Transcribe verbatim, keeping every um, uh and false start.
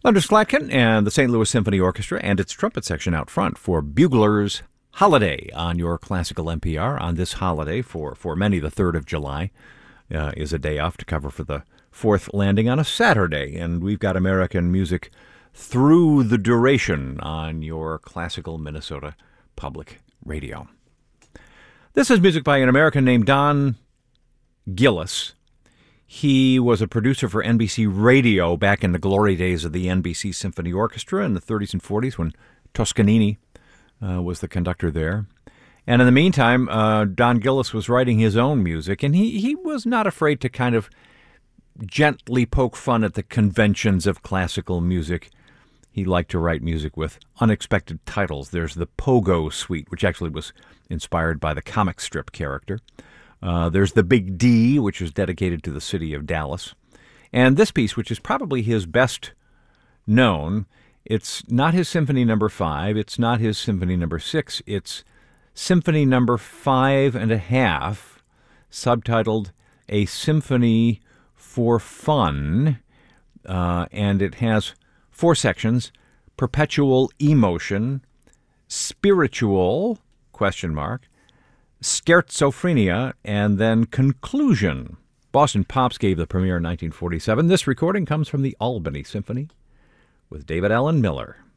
Thunder Slatkin and the Saint Louis Symphony Orchestra and its trumpet section out front for Bugler's Holiday on your classical N P R. On this holiday, for, for many, the third of July, uh, is a day off to cover for the fourth landing on a Saturday. And we've got American music through the duration on your classical Minnesota Public Radio. This is music by an American named Don Gillis. He was a producer for N B C Radio back in the glory days of the N B C Symphony Orchestra in the thirties and forties when Toscanini uh, was the conductor there. And in the meantime, uh, Don Gillis was writing his own music, and he, he was not afraid to kind of gently poke fun at the conventions of classical music. He liked to write music with unexpected titles. There's the Pogo Suite, which actually was inspired by the comic strip character. Uh, there's the Big D, which is dedicated to the city of Dallas. And this piece, which is probably his best known, it's not his Symphony Number Five, it's not his Symphony Number Six, it's Symphony Number Five and a Half, subtitled A Symphony for Fun, uh, and it has four sections: Perpetual Emotion, Spiritual, question mark, Scherzophrenia, and then Conclusion. Boston Pops gave the premiere in nineteen forty-seven. This recording comes from the Albany Symphony with David Allen Miller.